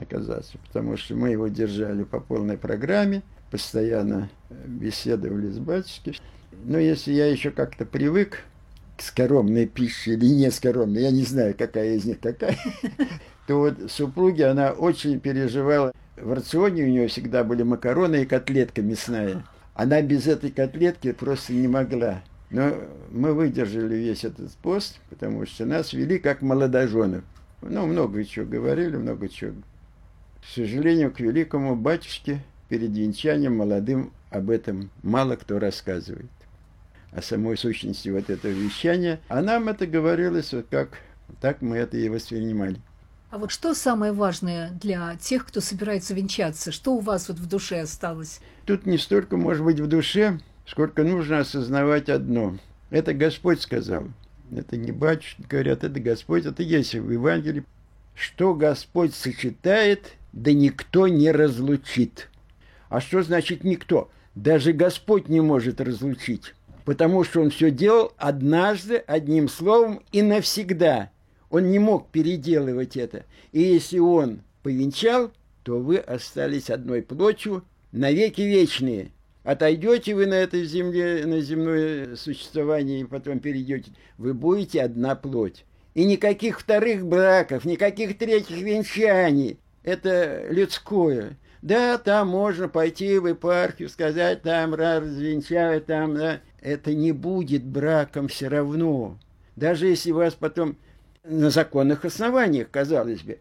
оказаться, потому что мы его держали по полной программе, постоянно беседовали с батюшкой. Но если я еще как-то привык к скоромной пище или не скоромной, я не знаю, какая из них какая, то вот супруге она очень переживала. В рационе у нее всегда были макароны и котлетка мясная. Она без этой котлетки просто не могла. Но мы выдержали весь этот пост, потому что нас вели как молодоженов. Ну, много чего говорили, много чего. К сожалению, к великому батюшке перед венчанием молодым об этом мало кто рассказывает. О самой сущности вот этого венчания. А нам это говорилось вот как, так мы это и воспринимали. А вот что самое важное для тех, кто собирается венчаться? Что у вас вот в душе осталось? Тут не столько, может быть, в душе, сколько нужно осознавать одно. Это Господь сказал. Это не батюшки говорят, это Господь. Это есть в Евангелии. Что Господь сочетает, да никто не разлучит. А что значит никто? Даже Господь не может разлучить. Потому что Он все делал однажды, одним словом и навсегда. Он не мог переделывать это. И если Он повенчал, то вы остались одной плотью навеки вечные. Отойдете вы на этой земле, на земное существование, и потом перейдете, вы будете одна плоть. И никаких вторых браков, никаких третьих венчаний. Это людское. Да, там можно пойти в епархию, сказать, там развенчают, там, да. Это не будет браком все равно. Даже если вас потом на законных основаниях, казалось бы,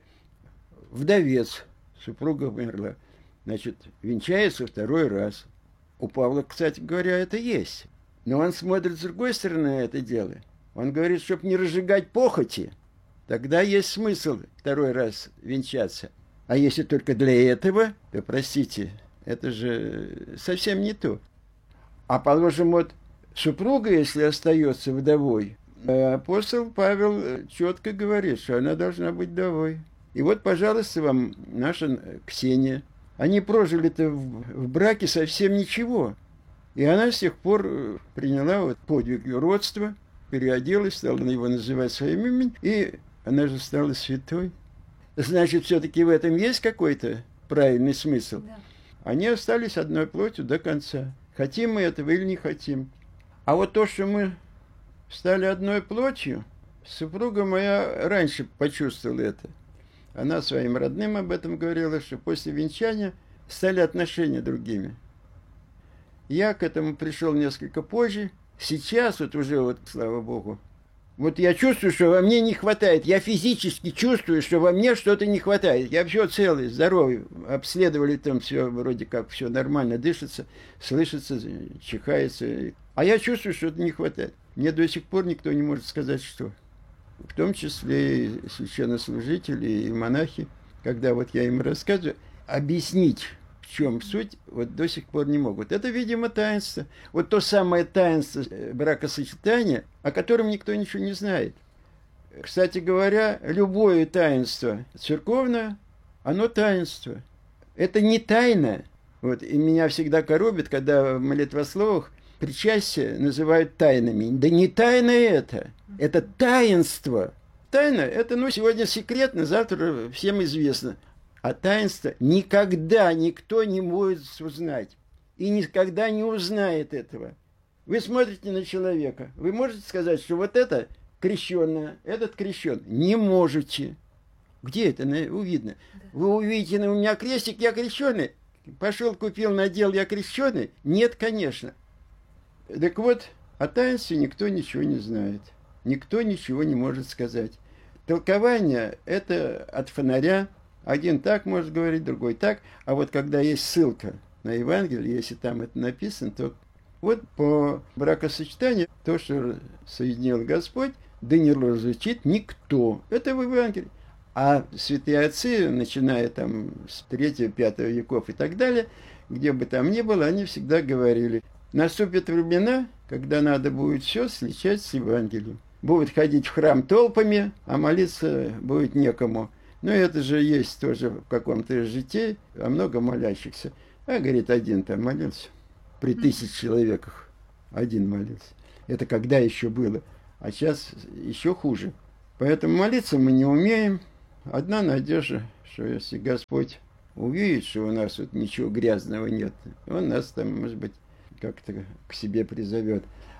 вдовец, супруга умерла, значит, венчается второй раз. У Павла, кстати говоря, это есть. Но он смотрит с другой стороны на это дело. Он говорит, чтобы не разжигать похоти, тогда есть смысл второй раз венчаться. А если только для этого, то, простите, это же совсем не то. А, положим, вот супруга, если остается вдовой, апостол Павел четко говорит, что она должна быть вдовой. И вот, пожалуйста, вам наша Ксения. Они прожили-то в браке совсем ничего. И она с тех пор приняла вот подвиг родства, переоделась, стала его называть своим именем, и она же стала святой. Значит, все-таки в этом есть какой-то правильный смысл. Да. Они остались одной плотью до конца. Хотим мы этого или не хотим. А вот то, что мы стали одной плотью, супруга моя раньше почувствовала это. Она своим родным об этом говорила, что после венчания стали отношения другими. Я к этому пришел несколько позже. Сейчас вот уже, вот, слава Богу, вот я чувствую, что во мне не хватает. Я физически чувствую, что во мне что-то не хватает. Я все целый, здоровый. Обследовали там все, вроде как все нормально дышится, слышится, чихается. А я чувствую, что это не хватает. Мне до сих пор никто не может сказать, что. В том числе и священнослужители, и монахи, когда вот я им рассказываю, объяснить, в чем суть, вот до сих пор не могут. Это, видимо, таинство. Вот то самое таинство бракосочетания, о котором никто ничего не знает. Кстати говоря, любое таинство церковное, оно таинство. Это не тайна. Вот, и меня всегда коробит, когда в молитвословах причастие называют тайнами. Да не тайна это. Это таинство. Тайна – это, ну, сегодня секретно, завтра всем известно. А таинство никогда никто не может узнать. И никогда не узнает этого. Вы смотрите на человека. Вы можете сказать, что вот это крещенное, этот крещен. Не можете. Где это увидно? Да. Вы увидите, у меня крестик, я крещеный. Пошел, купил, надел, я крещеный. Нет, конечно. Так вот, о таинстве никто ничего не знает. Никто ничего не может сказать. Толкование – это от фонаря. Один так может говорить, другой так. А вот когда есть ссылка на Евангелие, если там это написано, то вот по бракосочетанию, то, что соединил Господь, да не разлучит никто. Это в Евангелии. А святые отцы, начиная там с 3-5 веков и так далее, где бы там ни было, они всегда говорили, наступят времена, когда надо будет все сличать с Евангелием. Будут ходить в храм толпами, а молиться будет некому. Но это же есть тоже в каком-то житии, о много молящихся. А, говорит, один там молился. При 1000 человеках один молился. Это когда еще было. А сейчас еще хуже. Поэтому молиться мы не умеем. Одна надежда, что если Господь увидит, что у нас вот ничего грязного нет, Он нас там, может быть, как-то к себе призовет.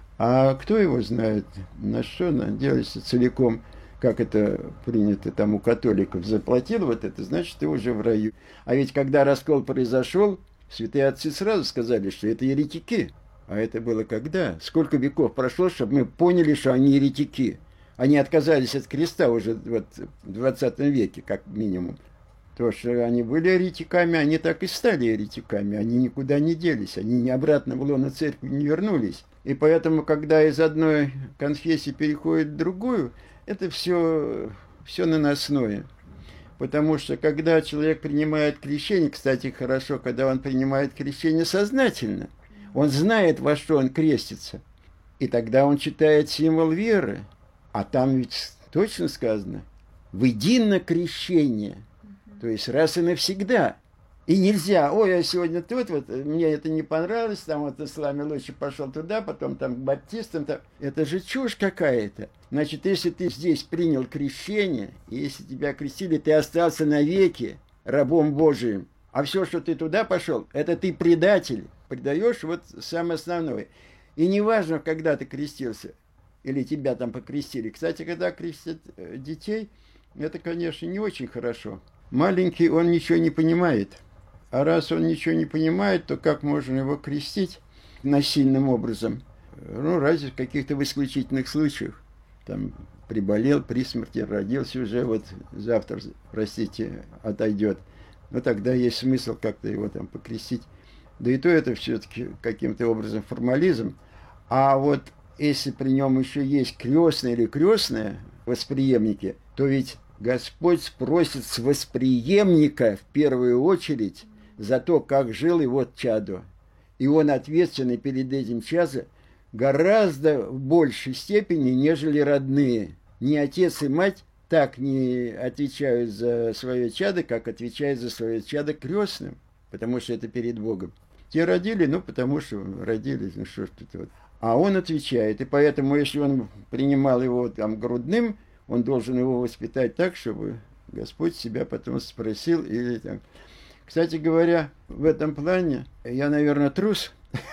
А кто его знает, на что надеялся целиком, как это принято там у католиков, заплатил вот это, значит, ты уже в раю. А ведь когда раскол произошел, святые отцы сразу сказали, что это еретики. А это было когда? Сколько веков прошло, чтобы мы поняли, что они еретики. Они отказались от креста уже вот в 20 веке, как минимум. То, что они были еретиками, они так и стали еретиками. Они никуда не делись, они обратно в лоно церкви не вернулись. И поэтому, когда из одной конфессии переходит в другую, это все наносное. Потому что, когда человек принимает крещение, кстати, хорошо, когда он принимает крещение сознательно, он знает, во что он крестится. И тогда он читает символ веры. А там ведь точно сказано, «Войди крещение». То есть раз и навсегда. И нельзя, ой, я сегодня тут, вот, мне это не понравилось, там вот исламе лучше пошел туда, потом там к баптистам. Там. Это же чушь какая-то. Значит, если ты здесь принял крещение, и если тебя крестили, ты остался навеки рабом Божиим. А все, что ты туда пошел, это ты предатель. Предаешь вот самое основное. И неважно, когда ты крестился, или тебя там покрестили. Кстати, когда крестят детей, это, конечно, не очень хорошо. Маленький, он ничего не понимает. А раз он ничего не понимает, то как можно его крестить насильным образом? Ну, разве в каких-то исключительных случаях. Там приболел, при смерти родился уже, вот завтра, простите, отойдет. Но тогда есть смысл как-то его там покрестить. Да и то это все-таки каким-то образом формализм. А вот если при нем еще есть крестный или крестная восприемники, то ведь Господь спросит с восприемника в первую очередь за то, как жил его чадо. И он ответственный перед этим чадом гораздо в большей степени, нежели родные. Ни отец и мать так не отвечают за свое чадо, как отвечают за свое чадо крестным, потому что это перед Богом. Те родили, ну, потому что родились, ну, что ж тут вот. А он отвечает, и поэтому, если он принимал его там грудным, он должен его воспитать так, чтобы Господь себя потом спросил. Или там. Кстати говоря, в этом плане я, наверное, трус.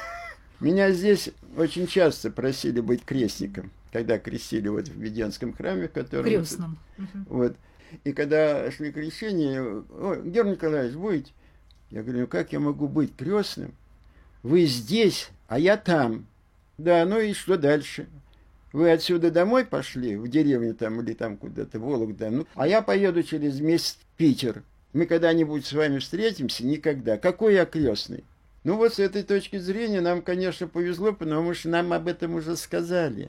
Меня здесь очень часто просили быть крестником, когда крестили вот в Веденском храме, который... Крестным. Вот. И когда шли крещения, Георгий Николаевич, будете? Я говорю, ну как я могу быть крестным? Вы здесь, а я там. Да, ну и что дальше? Вы отсюда домой пошли, в деревню там или там куда-то, в Вологду, ну, а я поеду через месяц в Питер. Мы когда-нибудь с вами встретимся? Никогда. Какой я крестный? Ну вот с этой точки зрения нам, конечно, повезло, потому что нам об этом уже сказали.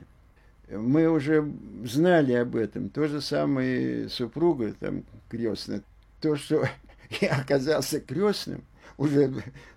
Мы уже знали об этом. То же самое супруга там крестная. То, что я оказался крестным, уже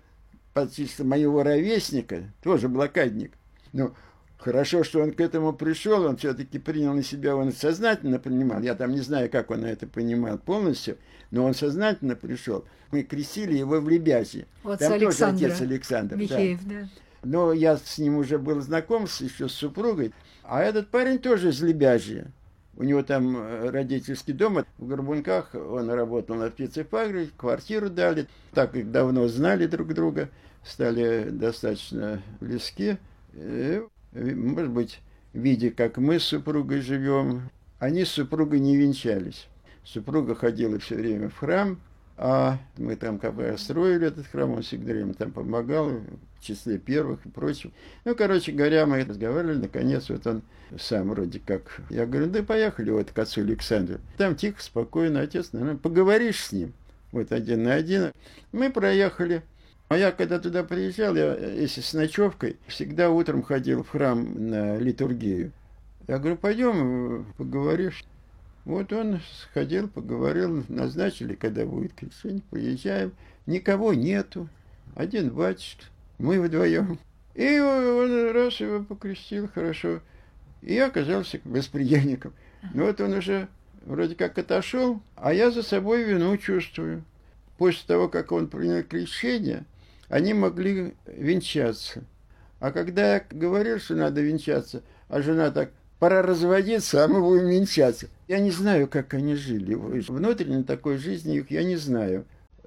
почти моего ровесника, тоже блокадник. Ну, хорошо, что он к этому пришел, он все-таки принял на себя, он сознательно принимал. Я там не знаю, как он это понимал полностью, но он сознательно пришел. Мы крестили его в Лебяжье. Вот там тоже отец Александр. Михеев, да. Но я с ним уже был знаком, еще с супругой. А этот парень тоже из Лебяжья. У него там родительский дом в Горбунках, он работал на птицефабрике, квартиру дали. Так как давно знали друг друга, стали достаточно близки. И, может быть, видя, как мы с супругой живем, они с супругой не венчались. Супруга ходила все время в храм, а мы там как бы строили этот храм, он всегда время там помогал, в числе первых и прочего. Ну, короче говоря, мы разговаривали, наконец, вот он сам вроде как... Я говорю, да поехали вот к отцу Александру. Там тихо, спокойно, отец, наверное, поговоришь с ним. Вот один на один. Мы проехали. А я, когда туда приезжал, я, если с ночевкой, всегда утром ходил в храм на литургию. Я говорю, пойдем, поговоришь. Вот он сходил, поговорил, назначили, когда будет крещение, приезжаем. Никого нету, один батюшка, мы вдвоем. И он раз его покрестил, хорошо. И я оказался восприемником. Но вот он уже вроде как отошел, а я за собой вину чувствую. После того, как он принял крещение, они могли венчаться. А когда я говорил, что надо венчаться, а жена так пора разводиться, а мы будем венчаться. Я не знаю, как они жили. Внутренней такой жизни их я не знаю.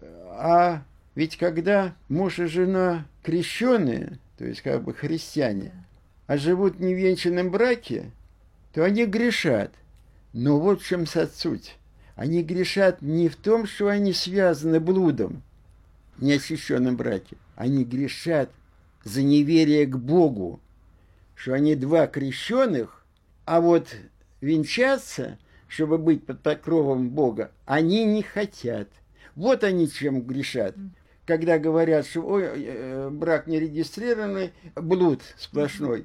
А ведь когда муж и жена крещеные, то есть как бы христиане, а живут в невенчанном браке, то они грешат. Но вот в чем суть. Они грешат не в том, что они связаны блудом в неочищенном браке. Они грешат за неверие к Богу, что они два крещеных, а вот венчаться, чтобы быть под покровом Бога, они не хотят. Вот они чем грешат. Когда говорят, что брак нерегистрированный, блуд сплошной.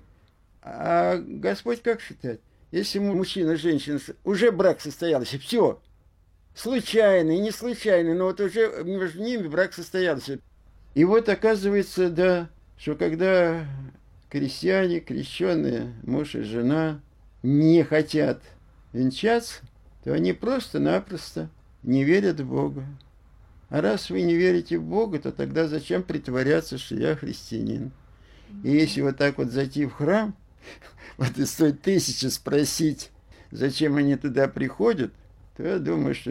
А Господь как считает? Если мужчина и женщина, уже брак состоялся, все, случайный, не случайный, но вот уже между ними брак состоялся. И вот оказывается, да, что когда крестьяне, крещеные, муж и жена не хотят венчаться, то они просто-напросто не верят в Бога. А раз вы не верите в Бога, то тогда зачем притворяться, что я христианин? И если вот так вот зайти в храм, вот и стоит 1000 спросить, зачем они туда приходят, то я думаю, что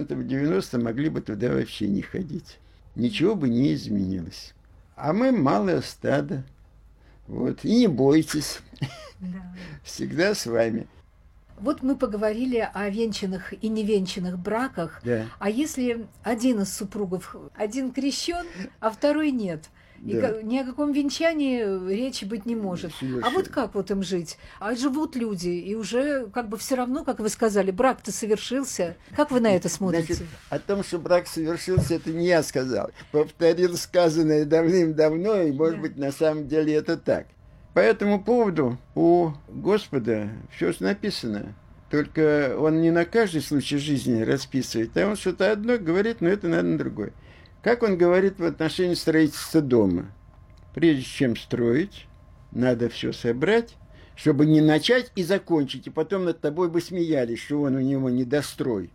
90% могли бы туда вообще не ходить. Ничего бы не изменилось. А мы малое стадо. Вот. И не бойтесь. Да. Всегда с вами. Вот мы поговорили о венчанных и невенчанных браках. Да. А если один из супругов, один крещен, а второй нет? И да. Ни о каком венчании речи быть не может. Совершенно. А вот как вот им жить? А живут люди, и уже как бы все равно, как вы сказали, брак-то совершился. Как вы на это смотрите? Значит, о том, что брак совершился, это не я сказал. Повторил сказанное давным-давно, и, может быть, на самом деле это так. По этому поводу у Господа все написано. Только он не на каждый случай жизни расписывает, а он что-то одно говорит, но это, наверное, другое. Как он говорит в отношении строительства дома? Прежде чем строить, надо все собрать, чтобы не начать и закончить, и потом над тобой бы смеялись, что он у него недострой.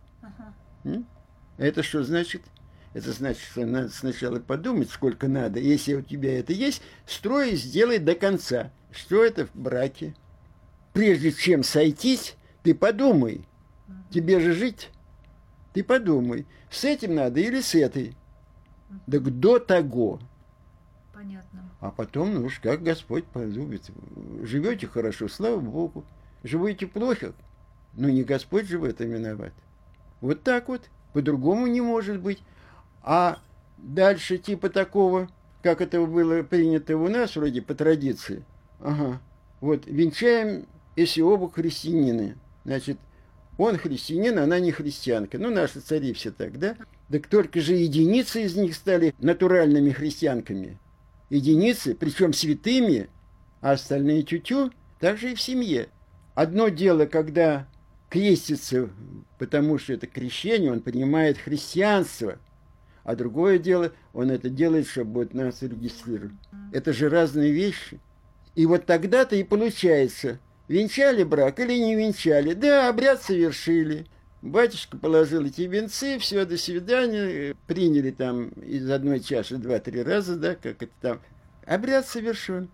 Это что значит? Это значит, что надо сначала подумать, сколько надо. Если у тебя это есть, строй и сделай до конца. Что это в браке? Прежде чем сойтись, ты подумай. Тебе же жить. Ты подумай, с этим надо или с этой. Так до того. Понятно. А потом, ну уж как Господь полюбит. Живете хорошо, слава Богу. Живете плохо, ну не Господь же в этом виноват. Вот так вот. По-другому не может быть. А дальше типа такого, как это было принято у нас, вроде по традиции. Ага. Вот венчаем, если оба христианины. Значит, он христианин, она не христианка. Ну, наши цари все так, да? Так только же единицы из них стали натуральными христианками. Единицы, причем святыми, а остальные тю-тю, также и в семье. Одно дело, когда крестится, потому что это крещение, он принимает христианство. А другое дело, он это делает, чтобы нас регистрировать. Это же разные вещи. И вот тогда-то и получается, венчали брак или не венчали. Да, обряд совершили. Батюшка положил эти венцы, все, до свидания. Приняли там из одной чаши 2-3 раза, да, как это там. Обряд совершен.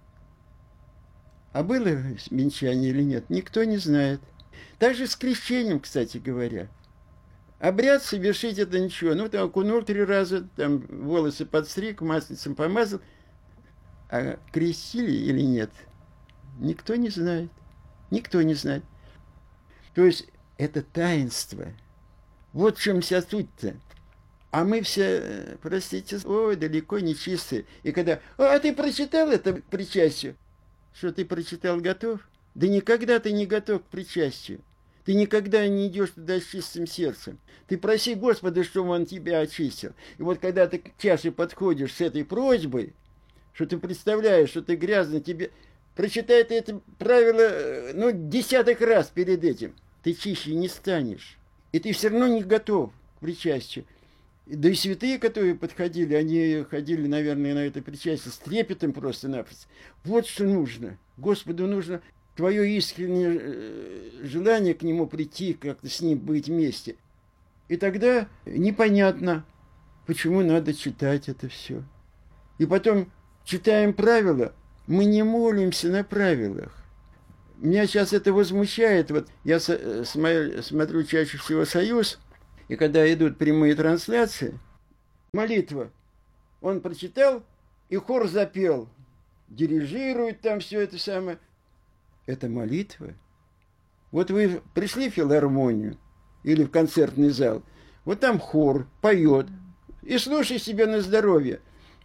А было венчание или нет, никто не знает. Также с крещением, кстати говоря. Обряд совершить это ничего. Ну, там окунул 3 раза, там волосы подстриг, масленицем помазал. А крестили или нет, никто не знает. Никто не знает. То есть это таинство. Вот в чем вся суть-то. А мы все, простите, ой, далеко не чистые. И когда, а ты прочитал это к причастию? Что ты прочитал, готов? Да никогда ты не готов к причастию. Ты никогда не идешь туда с чистым сердцем. Ты проси Господа, чтобы Он тебя очистил. И вот когда ты к чаше подходишь с этой просьбой, что ты представляешь, что ты грязный, тебе... Прочитай ты это правило, ну, 10 раз перед этим. Ты чище не станешь. И ты все равно не готов к причастию. Да и святые, которые подходили, они ходили, наверное, на это причастие с трепетом просто-напросто. Вот что нужно. Господу нужно твое искреннее желание к Нему прийти, как-то с Ним быть вместе. И тогда непонятно, почему надо читать это все. И потом читаем правила, мы не молимся на правилах. Меня сейчас это возмущает. Вот я смотрю чаще всего «Союз», и когда идут прямые трансляции, молитва, он прочитал, и хор запел, дирижирует там все это самое. Это молитва. Вот вы пришли в филармонию или в концертный зал, вот там хор поет, и слушай себе на здоровье.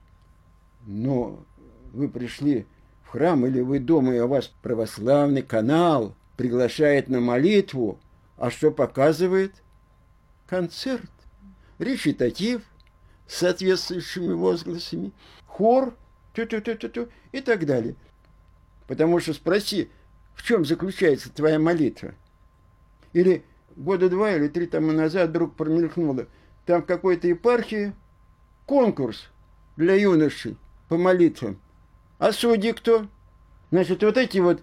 Но вы пришли в храм или вы дома, и у вас православный канал приглашает на молитву, а что показывает? Концерт, речитатив с соответствующими возгласами, хор, ту-ту-ту-ту-ту и так далее. Потому что спроси, в чем заключается твоя молитва? Или года 2 или 3 тому назад вдруг промелькнуло, там в какой-то епархии конкурс для юношей по молитвам. А судьи кто? Значит, вот эти вот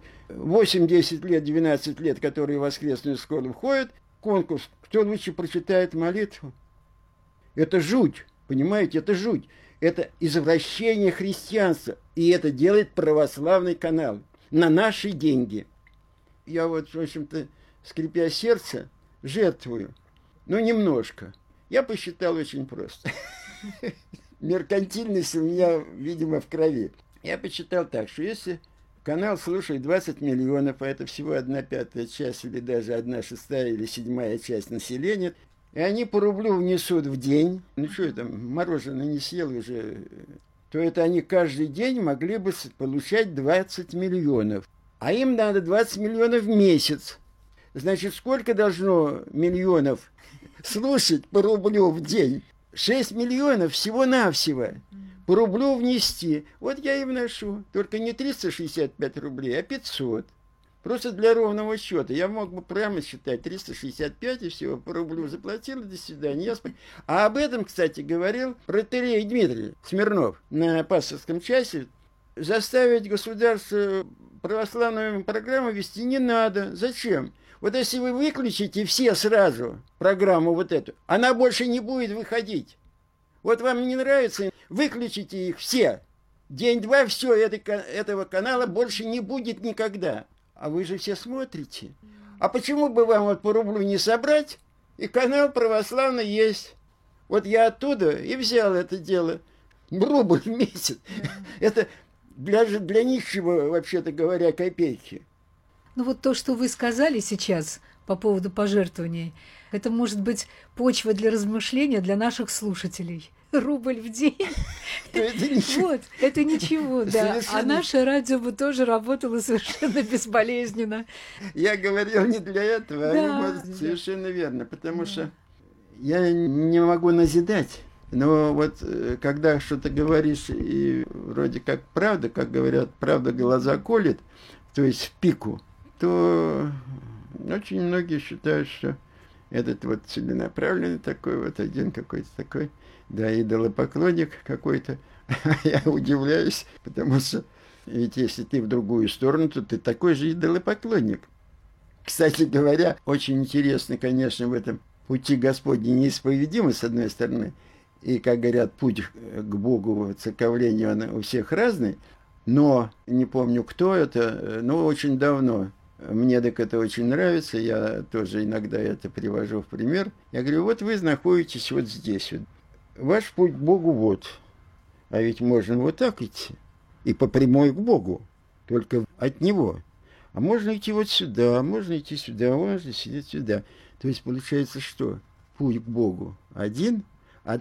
8-10 лет, 12 лет, которые в воскресную школу входят, конкурс, кто лучше прочитает молитву. Это жуть, понимаете, это жуть. Это извращение христианства. И это делает православный канал на наши деньги. Я вот, в общем-то, скрипя сердце, жертвую. Ну, немножко. Я посчитал очень просто. Меркантильность у меня, видимо, в крови. Я посчитал так, что если канал слушает 20 миллионов, а это всего 1/5 часть или даже 1/6 или 7 часть населения, и они по рублю внесут в день, ну что я там, мороженое не съел уже, то это они каждый день могли бы получать 20 миллионов. А им надо 20 миллионов в месяц. Значит, сколько должно миллионов слушать по рублю в день? 6 миллионов всего-навсего по рублю внести. Вот я и вношу. Только не 365 рублей, а 500. Просто для ровного счета. Я мог бы прямо считать 365 и все, по рублю заплатил, до свидания. А об этом, кстати, говорил протоиерей Дмитрий Смирнов на пасторском часе. Заставить государство православную программу вести не надо. Зачем? Вот если вы выключите все сразу программу вот эту, она больше не будет выходить. Вот вам не нравится, выключите их все. День-два, все, этого канала больше не будет никогда. А вы же все смотрите. А почему бы вам вот по рублю не собрать, и канал православный есть? Вот я оттуда и взял это дело. Рубль в месяц. Это для нищего, вообще-то говоря, копейки. Ну вот то, что вы сказали сейчас по поводу пожертвований, это может быть почва для размышления для наших слушателей. Рубль в день. Вот, это ничего, да. А наше радио бы тоже работало совершенно безболезненно. Я говорил не для этого, а совершенно верно, потому что я не могу назидать. Но вот когда что-то говоришь, и вроде как правда, как говорят, правда глаза колет, то есть в пику, то очень многие считают, что этот вот целенаправленный такой, вот один какой-то такой, да, идолопоклонник какой-то. Я удивляюсь, потому что ведь если ты в другую сторону, то ты такой же идолопоклонник. Кстати говоря, очень интересно, конечно, в этом пути Господне неисповедимы, с одной стороны, и, как говорят, путь к Богу, воцерковлению, он у всех разный, но не помню, кто это, но очень давно. Мне так это очень нравится, я тоже иногда это привожу в пример. Я говорю, вот вы находитесь вот здесь. Вот. Ваш путь к Богу вот. А ведь можно вот так идти. И по прямой к Богу. Только от Него. А можно идти вот сюда, можно идти сюда, можно сидеть сюда. То есть получается что? Путь к Богу один, а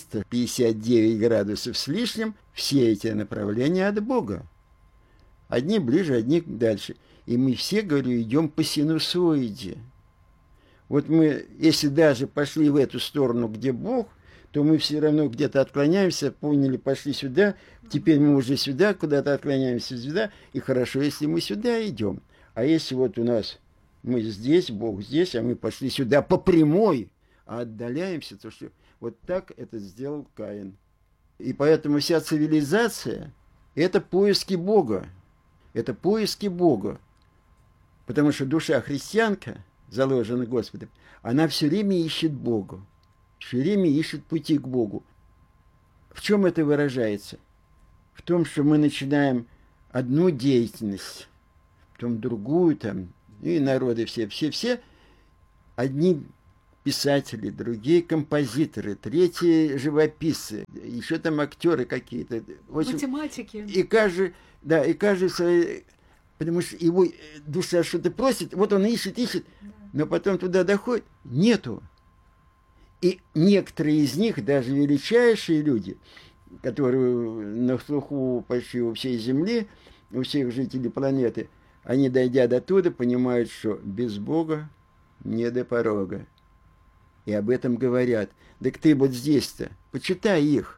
359 градусов с лишним все эти направления от Бога. Одни ближе, одни дальше. И мы все, говорю, идем по синусоиде. Вот мы, если даже пошли в эту сторону, где Бог, то мы все равно где-то отклоняемся, поняли, пошли сюда, теперь мы уже сюда, куда-то отклоняемся сюда, и хорошо, если мы сюда идем. А если вот у нас мы здесь, Бог здесь, а мы пошли сюда по прямой, а отдаляемся, то что вот так это сделал Каин. И поэтому вся цивилизация – это поиски Бога. Это поиски Бога. Потому что душа христианка, заложена Господом, она все время ищет Бога. Все время ищет пути к Богу. В чем это выражается? В том, что мы начинаем одну деятельность потом другую там, и народы все. Одни писатели, другие композиторы, третьи живописцы, еще там актеры какие-то. Математики. И каждый свои... Потому что его душа что-то просит, вот он ищет, но потом туда доходит, нету. И некоторые из них, даже величайшие люди, которые на слуху почти у всей Земли, у всех жителей планеты, они, дойдя до туда, понимают, что без Бога не до порога. И об этом говорят. Так ты вот здесь-то, почитай их.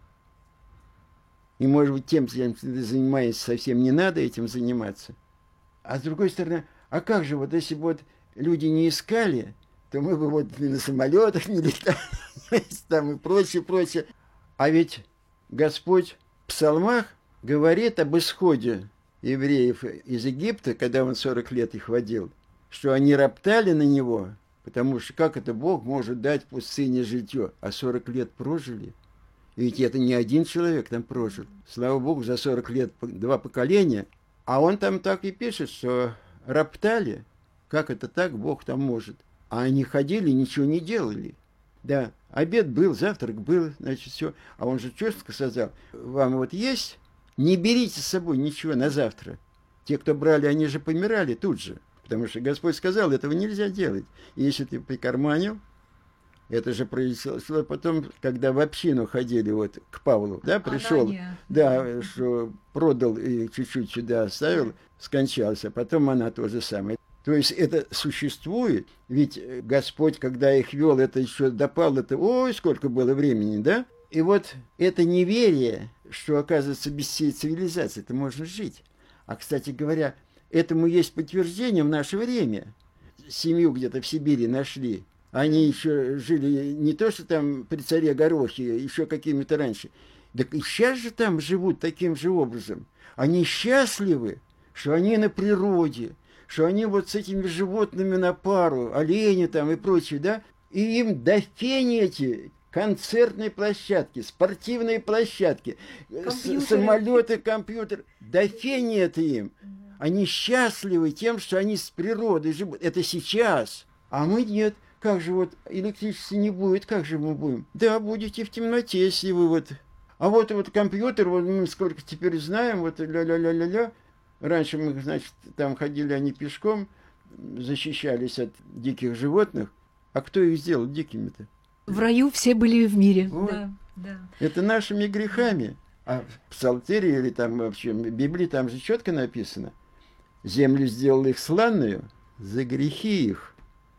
И, может быть, тем, чем ты занимаешься, совсем не надо этим заниматься. А с другой стороны, а как же, вот если бы вот люди не искали, то мы бы вот на самолетах не летали, там и прочее. А ведь Господь в псалмах говорит об исходе евреев из Египта, когда он 40 лет их водил, что они роптали на него, потому что как это Бог может дать в пустыне житье, а 40 лет прожили? Ведь это не один человек там прожил. Слава Богу, за 40 лет 2 поколения. А он там так и пишет, что роптали. Как это так, Бог там может? А они ходили, ничего не делали. Да, обед был, завтрак был, значит, все. А он же четко сказал, вам вот есть, не берите с собой ничего на завтра. Те, кто брали, они же помирали тут же. Потому что Господь сказал, этого нельзя делать. И если ты прикарманил, это же произошло потом, когда в общину ходили вот к Павлу, да, пришел, да, что продал и чуть-чуть сюда оставил, скончался, потом она то же самое. То есть это существует, ведь Господь, когда их вел, это еще до Павла, это ой, сколько было времени, да? И вот это неверие, что, оказывается, без всей цивилизации это можно жить. А, кстати говоря, этому есть подтверждение в наше время. Семью где-то в Сибири нашли. Они еще жили не то, что там при царе Горохе, еще какими-то раньше. Так и сейчас же там живут таким же образом. Они счастливы, что они на природе, что они вот с этими животными на пару, олени там и прочее, да? И им до фени эти концертные площадки, спортивные площадки, самолеты, компьютер, до фени это им. Они счастливы тем, что они с природой живут. Это сейчас. А мы нет. Как же вот электричества не будет, как же мы будем? Да, будете в темноте, если вы вот... А вот компьютер, вот мы сколько теперь знаем, вот ля-ля-ля-ля-ля. Раньше мы, значит, там ходили они пешком, защищались от диких животных. А кто их сделал дикими-то? В раю все были в мире. Вот. Да. Это нашими грехами. А в Псалтире или там вообще в Библии там же четко написано. Землю сделал их славную за грехи их.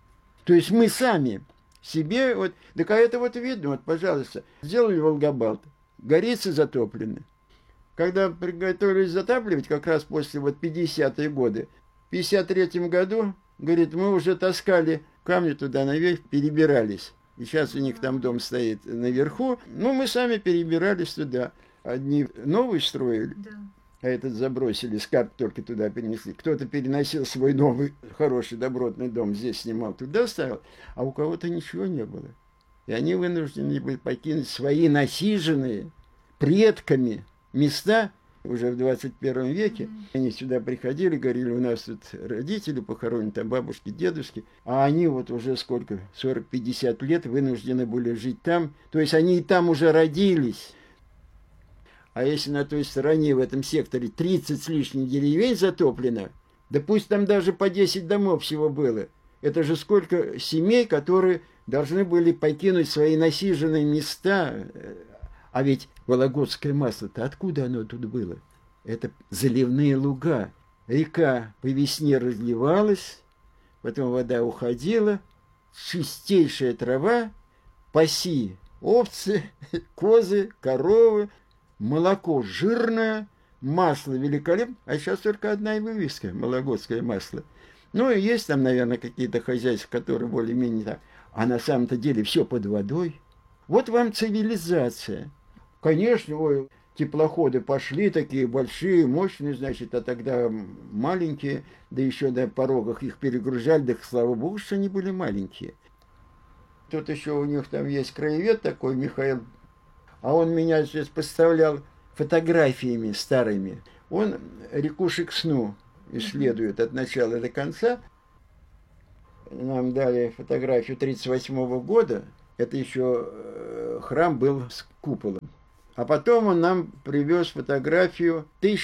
То есть мы сами себе, вот, так а это вот видно, вот, пожалуйста, сделали Волгобалт, горицы затоплены. Когда приготовились затапливать, как раз после вот 50-е годы, в 53-м году, говорит, мы уже таскали камни туда наверх, перебирались. И сейчас у них там дом стоит наверху, ну, мы сами перебирались туда. Одни новые строили, а этот забросили, скарб только туда перенесли. Кто-то переносил свой новый, хороший, добротный дом, здесь снимал, туда ставил, а у кого-то ничего не было. И они вынуждены были покинуть свои насиженные предками места уже в 21 веке. Они сюда приходили, говорили, у нас тут родители похоронены, там бабушки, дедушки, а они вот уже сколько, 40-50 лет вынуждены были жить там. То есть они и там уже родились. А если на той стороне, в этом секторе, 30 с лишним деревень затоплено, да пусть там даже по 10 домов всего было, это же сколько семей, которые должны были покинуть свои насиженные места. А ведь вологодское масло-то откуда оно тут было? Это заливные луга. Река по весне разливалась, потом вода уходила, чистейшая трава, паси овцы, козы, коровы, молоко жирное, масло великолепное, а сейчас только одна и вывеска – вологодское масло. Ну и есть там, наверное, какие-то хозяйства, которые более-менее так. А на самом-то деле все под водой. Вот вам цивилизация. Конечно, ой, теплоходы пошли такие большие, мощные, значит, а тогда маленькие, да еще на порогах их перегружали, да слава богу, что они были маленькие. Тут еще у них там есть краевед такой, Михаил, а он меня сейчас поставлял фотографиями старыми. Он реку Шексну исследуют от начала до конца. Нам дали фотографию 1938 года. Это еще храм был с куполом. А потом он нам привез фотографию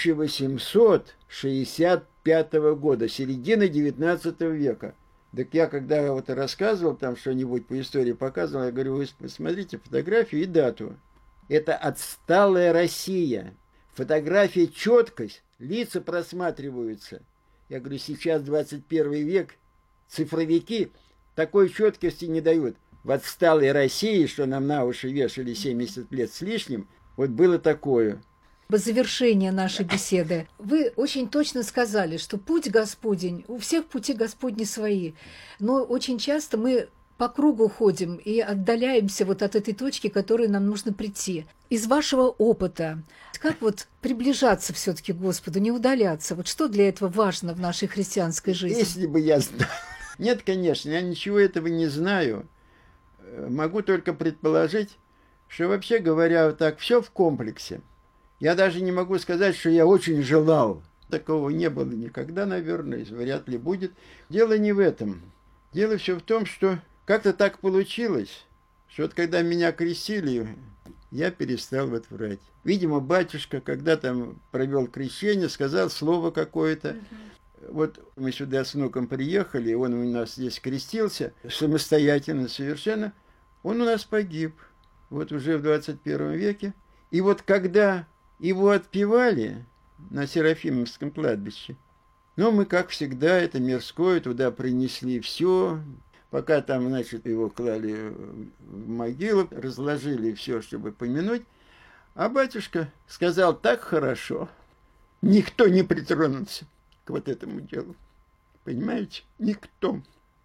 1865 года, середины 19 века. Так я, когда вот рассказывал там что-нибудь по истории, показывал, я говорю, вы посмотрите фотографию и дату. Это отсталая Россия. Фотография четкость, лица просматриваются. Я говорю, сейчас 21 век, цифровики такой четкости не дают. В отсталой России, что нам на уши вешали 70 лет с лишним, вот было такое. В завершение нашей беседы вы очень точно сказали, что путь Господень, у всех пути Господни свои, но очень часто мы по кругу ходим и отдаляемся вот от этой точки, к которой нам нужно прийти. Из вашего опыта, как вот приближаться все-таки к Господу, не удаляться? Вот что для этого важно в нашей христианской жизни? Если бы я знал. Нет, конечно, я ничего этого не знаю. Могу только предположить, что вообще говоря, вот так все в комплексе. Я даже не могу сказать, что я очень желал. Такого не было никогда, наверное, и вряд ли будет. Дело не в этом. Дело все в том, что как-то так получилось, что вот когда меня крестили, я перестал вот врать. Видимо, батюшка, когда там провел крещение, сказал слово какое-то. Вот мы сюда с внуком приехали, он у нас здесь крестился, самостоятельно совершенно. Он у нас погиб, вот уже в 21 веке. И вот когда его отпевали на Серафимовском кладбище, ну, мы, как всегда, это мирское, туда принесли все. Пока там, значит, его клали в могилу, разложили все, чтобы помянуть. А батюшка сказал так хорошо, никто не притронулся к вот этому делу. Понимаете? Никто.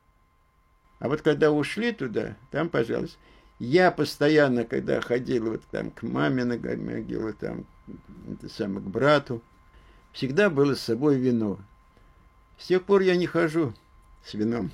А вот когда ушли туда, там, пожалуйста, я постоянно, когда ходил вот там к маме на могилу, там, это самое, к брату, всегда было с собой вино. С тех пор я не хожу с вином.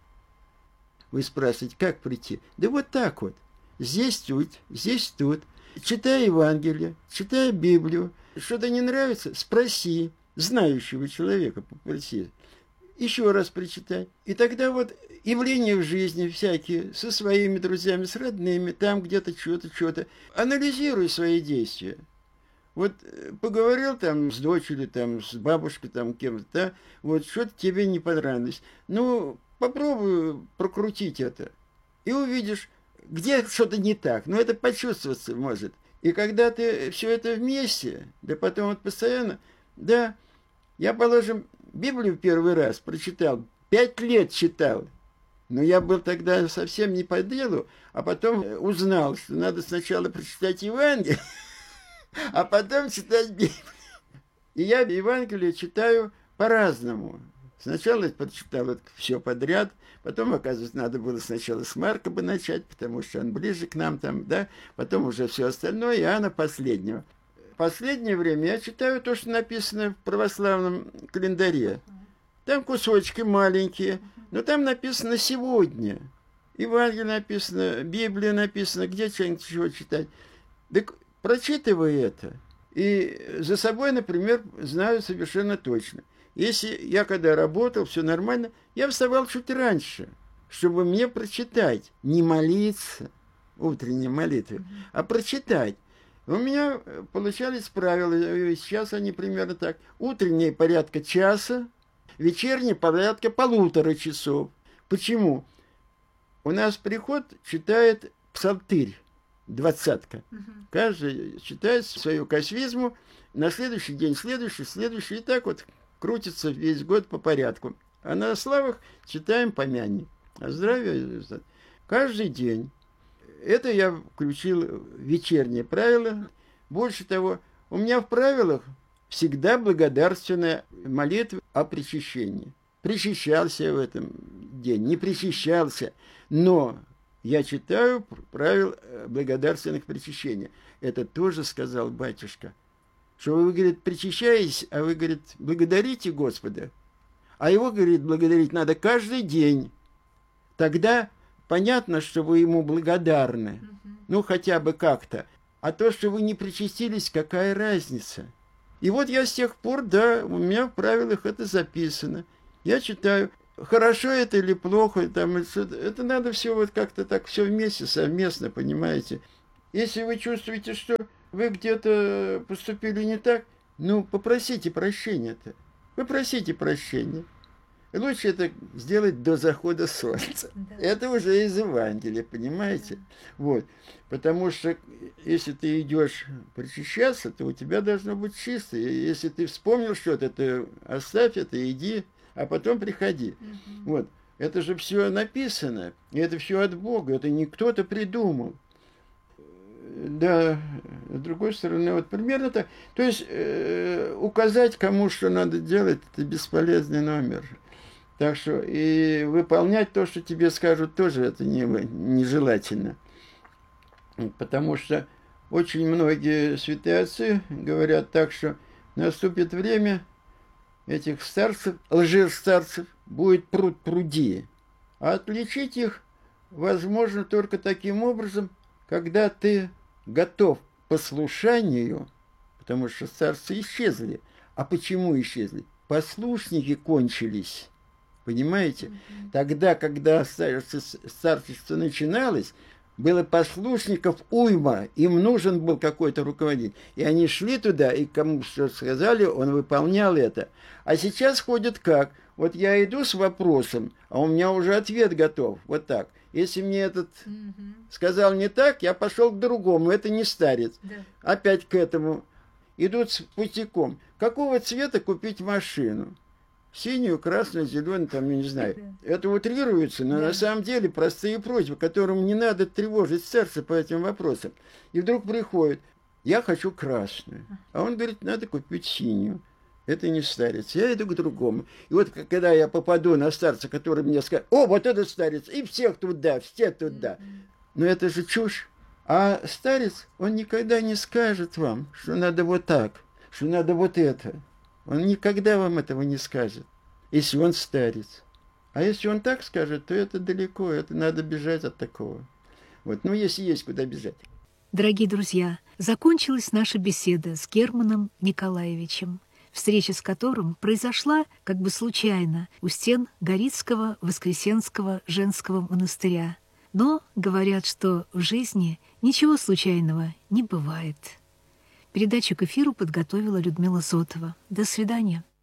Вы спрашиваете, как прийти? Да вот так вот. Здесь тут, здесь тут. Читай Евангелие, читай Библию. Что-то не нравится? Спроси. Знающего человека попроси. Еще раз прочитай. И тогда вот явления в жизни всякие, со своими друзьями, с родными, там где-то что-то. Анализируй свои действия. Вот поговорил там с дочерью, там, с бабушкой, там, кем-то, да, вот что-то тебе не понравилось. Ну, попробуй прокрутить это. И увидишь, где что-то не так. Но это почувствоваться может. И когда ты все это вместе, да потом вот постоянно, да, я, положим, Библию первый раз прочитал, 5 лет читал. Но я был тогда совсем не по делу, а потом узнал, что надо сначала прочитать Евангелие, а потом читать Библию. И я Евангелие читаю по-разному. Сначала я прочитал вот все подряд, потом, оказывается, надо было сначала с Марка бы начать, потому что он ближе к нам там, да, потом уже все остальное, Иоанна последнего. В последнее время я читаю то, что написано в православном календаре. Там кусочки маленькие, но там написано «сегодня». Евангелие написано, Библия написана, где что-нибудь чего читать. Так прочитывай это. И за собой, например, знаю совершенно точно. Если я когда работал, все нормально, я вставал чуть раньше, чтобы мне прочитать. Не молиться, утренней молитвы, а прочитать. У меня получались правила, сейчас они примерно так. Утренние порядка часа, вечерние порядка 1,5 часов. Почему? У нас приход читает псалтырь, 20-ка. Каждый читает свою косвизму, на следующий день следующий, и так вот крутится весь год по порядку. А на славах читаем помянем. А здравия каждый день. Это я включил вечерние правила. Больше того, у меня в правилах всегда благодарственная молитва о причащении. Причащался в этом день, не причащался, но я читаю правил благодарственных причащения. Это тоже сказал батюшка. Что вы, говорит, причащаетесь, а вы, говорит, благодарите Господа. А его, говорит, благодарить надо каждый день. Тогда понятно, что вы ему благодарны. Ну, хотя бы как-то. А то, что вы не причастились, какая разница? И вот я с тех пор, да, у меня в правилах это записано. Я читаю, хорошо это или плохо, там, это надо все вот как-то так все вместе, совместно, понимаете. Если вы чувствуете, что вы где-то поступили не так, ну, попросите прощения-то. Вы просите прощения. Лучше это сделать до захода солнца. Да. Это уже из Евангелия, понимаете? Да. Вот. Потому что если ты идешь причащаться, то у тебя должно быть чисто. И если ты вспомнил что-то, ты оставь это, иди, а потом приходи. Угу. Вот. Это же все написано. И это все от Бога. Это не кто-то придумал. Да, с другой стороны, вот примерно так. То есть указать, кому что надо делать, это бесполезный номер. Так что и выполнять то, что тебе скажут, тоже это нежелательно. Потому что очень многие святые отцы говорят так, что наступит время этих старцев, лжестарцев, будет пруд пруди. А отличить их возможно только таким образом, когда ты готов к послушанию, потому что старцы исчезли. А почему исчезли? Послушники кончились. Понимаете? Тогда, когда старчество начиналось, было послушников уйма, им нужен был какой-то руководитель. И они шли туда, и кому что сказали, он выполнял это. А сейчас ходят как? Вот я иду с вопросом, а у меня уже ответ готов. Вот так. Если мне этот сказал не так, я пошел к другому. Это не старец. Да. Опять к этому. Идут с пустяком. Какого цвета купить машину? Синюю, красную, зеленую, там, я не знаю. Это утрируется, но на самом деле простые просьбы, которым не надо тревожить сердце по этим вопросам. И вдруг приходит, я хочу красную. А он говорит, надо купить синюю. Это не старец. Я иду к другому. И вот когда я попаду на старца, который мне скажет, о, вот это старец, и всех туда, все туда. Но это же чушь. А старец, он никогда не скажет вам, что надо вот так, что надо вот это. Он никогда вам этого не скажет, если он старец. А если он так скажет, то это далеко, это надо бежать от такого. Вот, ну, если есть куда бежать. Дорогие друзья, закончилась наша беседа с Германом Николаевичем, встреча с которым произошла как бы случайно у стен Горицкого Воскресенского женского монастыря. Но говорят, что в жизни ничего случайного не бывает. Передачу к эфиру подготовила Людмила Зотова. До свидания.